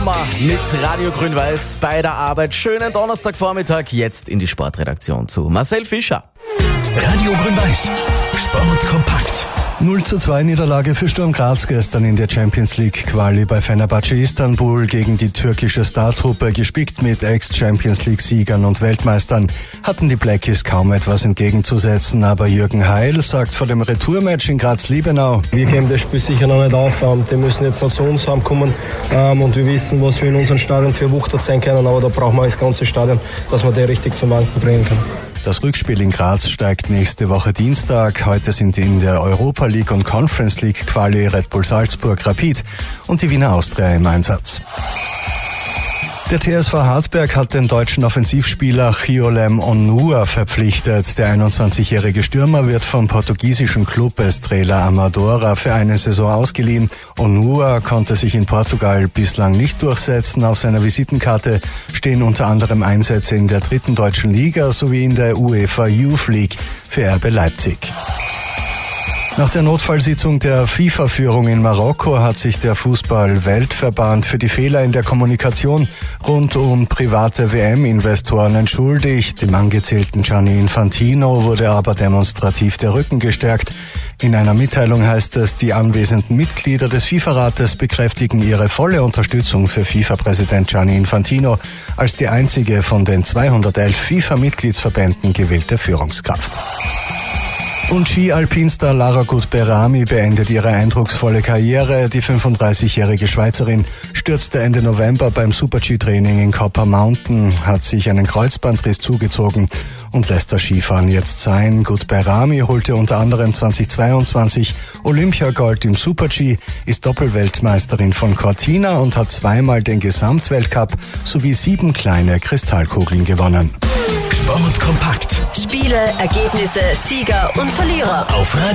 Mit Radio Grün-Weiß bei der Arbeit. Schönen Donnerstagvormittag, jetzt in die Sportredaktion zu Marcel Fischer. Radio Grün-Weiß, Sport kompakt. 0:2 Niederlage für Sturm Graz gestern in der Champions League Quali bei Fenerbahce Istanbul gegen die türkische Startruppe. Gespickt mit Ex-Champions League Siegern und Weltmeistern hatten die Blackies kaum etwas entgegenzusetzen. Aber Jürgen Heil sagt vor dem Retourmatch in Graz-Liebenau: Wir geben das Spiel sicher noch nicht auf. Die müssen jetzt noch zu uns kommen und wir wissen, was wir in unserem Stadion für Wucht sein können. Aber da brauchen wir das ganze Stadion, dass wir den richtig zum Wanken bringen können. Das Rückspiel in Graz steigt nächste Woche Dienstag. Heute sind in der Europa League und Conference League Quali Red Bull Salzburg, Rapid und die Wiener Austria im Einsatz. Der TSV Hartberg hat den deutschen Offensivspieler Chiolem Onua verpflichtet. Der 21-jährige Stürmer wird vom portugiesischen Club Estrela Amadora für eine Saison ausgeliehen. Onua konnte sich in Portugal bislang nicht durchsetzen. Auf seiner Visitenkarte stehen unter anderem Einsätze in der 3. deutschen Liga sowie in der UEFA Youth League für RB Leipzig. Nach der Notfallsitzung der FIFA-Führung in Marokko hat sich der Fußball-Weltverband für die Fehler in der Kommunikation rund um private WM-Investoren entschuldigt. Dem angezählten Gianni Infantino wurde aber demonstrativ der Rücken gestärkt. In einer Mitteilung heißt es, die anwesenden Mitglieder des FIFA-Rates bekräftigen ihre volle Unterstützung für FIFA-Präsident Gianni Infantino als die einzige von den 211 FIFA-Mitgliedsverbänden gewählte Führungskraft. Und Ski-Alpinstar Lara Gut-Berami beendet ihre eindrucksvolle Karriere. Die 35-jährige Schweizerin stürzte Ende November beim Super-G-Training in Copper Mountain, hat sich einen Kreuzbandriss zugezogen und lässt das Skifahren jetzt sein. Gut-Berami holte unter anderem 2022 Olympiagold im Super-G, ist Doppelweltmeisterin von Cortina und hat zweimal den Gesamtweltcup sowie 7 kleine Kristallkugeln gewonnen. Sport kompakt. Spiele, Ergebnisse, Sieger und Verlierer. Auf